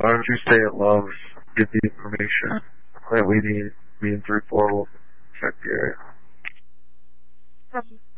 Why don't you stay at Love's, get the information that we need, me and 3-4 will check the area.